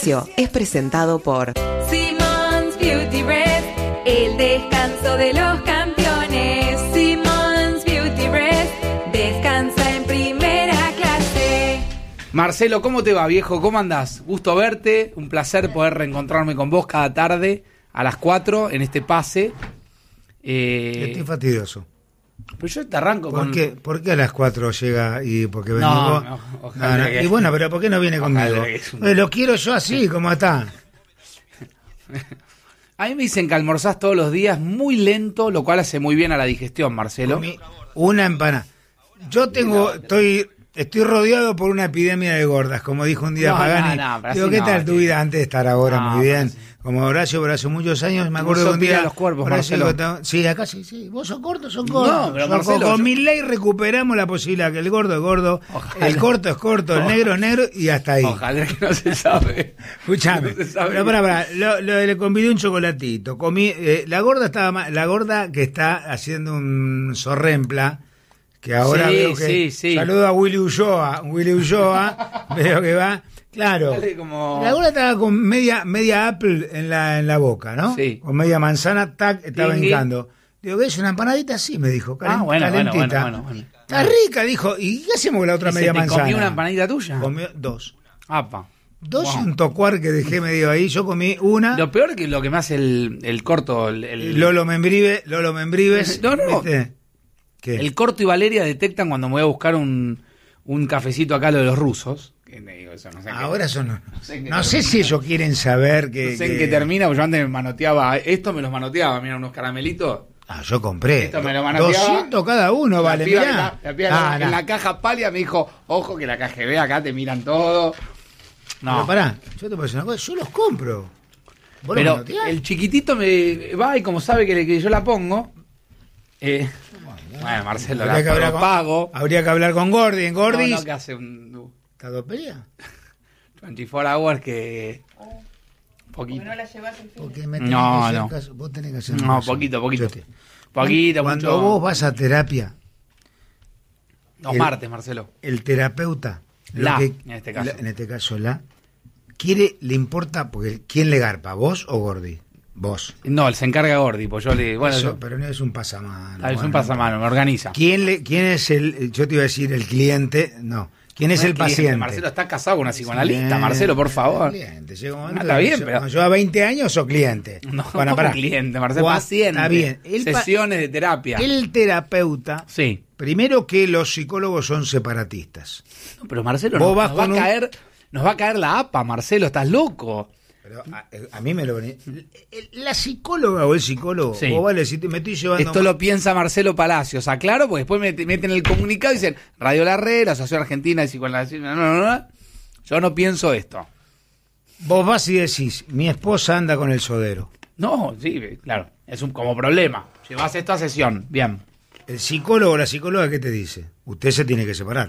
espacio es presentado por Simmons Beauty Rest, el descanso de los campeones. Simmons Beauty Rest, descansa en primera clase. Marcelo, ¿cómo te va, viejo? ¿Cómo andás? Gusto verte, un placer poder reencontrarme con vos cada tarde a las 4 en este pase. Estoy fastidioso. Pero yo te arranco ¿Por con... qué? ¿Por qué a las 4 llega y porque venís No, vos? no, ojalá que- Y bueno, pero ¿por qué no viene Ojalá conmigo? que es un- Lo quiero yo así, como está. A mí me dicen que almorzás todos los días muy lento, lo cual hace muy bien a la digestión, Marcelo. Comí una empanada. Yo estoy rodeado por una epidemia de gordas, como dijo un día No, Pagani. no, pero Digo, así ¿qué no, tal tu tío. vida antes de estar ahora? No, Muy bien. pero así. Como Horacio, pero hace muchos años me acuerdo Vos que un día... sos pila de los cuerpos, Horacio, Marcelo. sí, acá sí. Vos sos corto, son cortos. No, pero Marcelo, Con yo- mi ley recuperamos la posibilidad que el gordo es gordo, Ojalá. el corto es corto, el negro es negro y hasta ahí. Ojalá que no se sabe. Escuchame, No se sabe. pero pará, le convidé un chocolatito. Comí, la gorda que está haciendo un sorrempla, que ahora Sí, veo que sí. saludo a Willy Ulloa, veo que va, claro. Dale como- La gorda estaba con media apple en la boca, ¿no? Sí. Con media manzana, estaba Sí. hincando. Digo, ¿qué es una empanadita así? Me dijo, Bueno. calentita. Está rica, dijo. ¿Y qué hacemos con la otra ¿Y media se te manzana? comió una empanadita tuya? Comió dos. Apa. Dos y Wow. un tocuar que dejé medio ahí. Yo comí una. Lo peor que lo que me hace el corto, el Lolo Membrives. No. ¿viste? ¿Qué? el corto y Valeria detectan cuando me voy a buscar un cafecito acá lo de los rusos. Que me digo, eso no sé Ahora eso no. sé qué- No sé si ellos quieren saber que. no sé en qué termina, porque yo antes me manoteaba, esto me los manoteaba, mira, unos caramelitos. Ah, yo compré. Esto me lo manoteaba. 200 cada uno, vale, La piba mirá. que en la caja palia me dijo, ojo que la KGB acá te miran todo. No, Pero pará, yo te puedo decir una cosa, yo los compro. ¿Vos los pero manoteás? el chiquitito me va y como sabe que yo la pongo, bueno, Marcelo, Habría que hablar la pago. Habría que hablar con Gordy. En Gordis. No, que hace un ¿Está dos peleas? 24 hours que... Poquito. Porque me tenés No, que hacer no. caso. Vos tenés que hacer No, caso. poquito. Yo te- Poquito, Cuando mucho. vos vas a terapia, Los el- martes, Marcelo. el terapeuta, En este caso. en este caso le importa, porque ¿quién le garpa, vos o Gordi? Vos. No, él se encarga Gordi, pues yo le... Bueno, Eso, yo- pero no es un pasamano. es un bueno. pasamano, me organiza. ¿Quién es yo te iba a decir el cliente? No. ¿Quién es No el cliente, paciente? Marcelo está casado con una psicoanalista, Cliente, Marcelo, por favor. Cliente. Llega un momento Está que bien, yo- pero- cuando lleva 20 años sos cliente. No, Bueno, como pará. cliente, Marcelo, Gua- paciente. Está bien. Sesiones de terapia. El terapeuta, Sí. primero que los psicólogos son separatistas. No, pero Marcelo, Vos nos vas va a con un- caer... Nos va a caer la APA, Marcelo, estás loco. Pero a mí me lo venía. La psicóloga o el psicólogo, Sí. vos vale, si me estoy llevando. Esto lo piensa Marcelo Palacios, aclaro, porque después meten el comunicado y dicen Radio La Red, Asociación Argentina de Psicoanálisis. No. Yo no pienso esto. Vos vas y decís, mi esposa anda con el sodero. No, sí, claro, es como problema. Llevas esto a sesión, bien. El psicólogo o la psicóloga, ¿qué te dice? Usted se tiene que separar.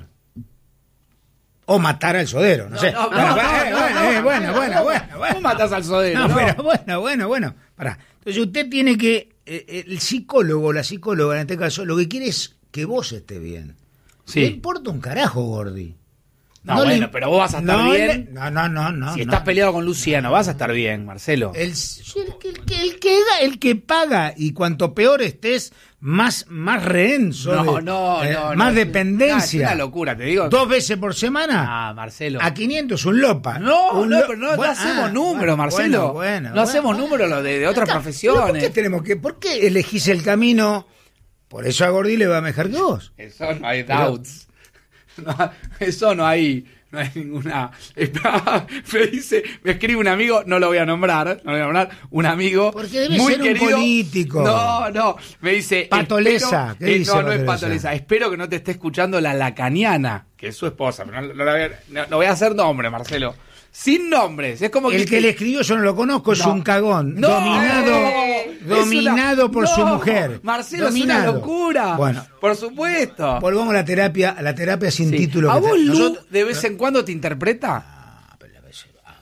O matar al sodero, no sé. Bueno. ¿Cómo matás al sodero? No, No. pero bueno. Pará. Entonces usted tiene que, el psicólogo o la psicóloga en este caso, lo que quiere es que vos estés bien. Sí. Le importa un carajo, Gordi. No, bueno, pero vos vas a estar bien. No. Si estás peleado con Luciano, vas a estar bien, Marcelo. El que paga, y cuanto peor estés, más rehén sos más dependencia. Es una locura, te digo. 2 veces por semana. Ah, Marcelo. A 500 un lopa. No, Un pero no bueno, hacemos números, Marcelo. Bueno, hacemos números lo de otras Acá, profesiones. ¿pero ¿Por qué elegís el camino? Por eso a Gordi le va mejor que vos. Eso no hay doubts. No, eso no hay ninguna. Me escribe un amigo, no lo voy a nombrar, un amigo Porque debe muy ser un querido. político. No, me dice. Patoleza, espero- ¿qué dice no es Patoleza? Patoleza. Espero que no te esté escuchando la lacaniana, que es su esposa, pero no voy a hacer nombre, Marcelo. Sin nombres, es como El que le escribió yo no lo conozco, es No. un cagón. No, dominado por su no, mujer. Marcelo, Dominado. es una locura. Bueno, Por supuesto. volvamos a la terapia sin Sí. título. ¿A que vos, Lu, nosotros- de vez en cuando te interpreta?